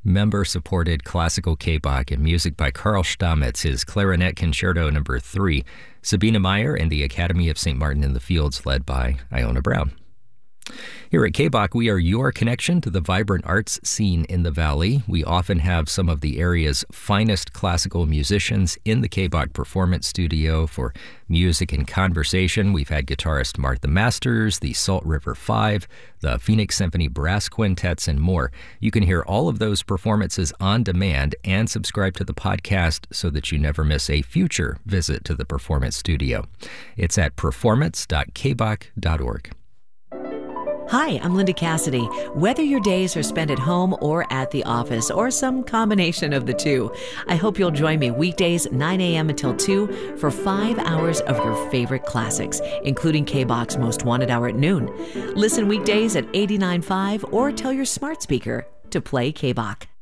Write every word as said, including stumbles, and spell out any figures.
member-supported classical K-Bach and music by Carl Stamitz, his Clarinet Concerto Number three, Sabina Meyer, and the Academy of Saint Martin in the Fields, led by Iona Brown. Here at K-Bach, we are your connection to the vibrant arts scene in the Valley. We often have some of the area's finest classical musicians in the K-Bach Performance Studio for music and conversation. We've had guitarist Martha Masters, the Salt River Five, the Phoenix Symphony Brass Quintets, and more. You can hear all of those performances on demand and subscribe to the podcast so that you never miss a future visit to the Performance Studio. It's at performance dot k bach dot org. Hi, I'm Linda Cassidy. Whether your days are spent at home or at the office, or some combination of the two, I hope you'll join me weekdays nine a.m. until two for five hours of your favorite classics, including K-Bach's Most Wanted Hour at noon. Listen weekdays at eighty-nine point five or tell your smart speaker to play K-Bach.